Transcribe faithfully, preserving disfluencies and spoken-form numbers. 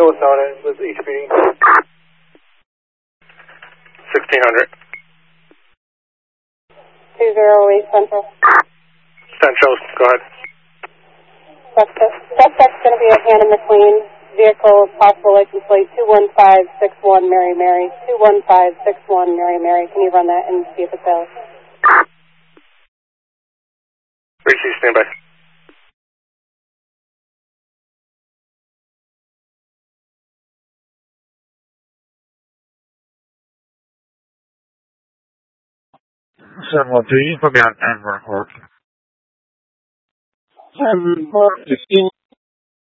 go with Nona with H P D. sixteen hundred. two zero eight Central. Central, go ahead. Suspect's going to be a Hannah McLean. Vehicle, possible license plate two one five six one Mary Mary. two one five six one Mary Mary. Can you run that and see if it's out? Reach you, stand by. seven one two, you can put me on Amber Court. seven four sixteen.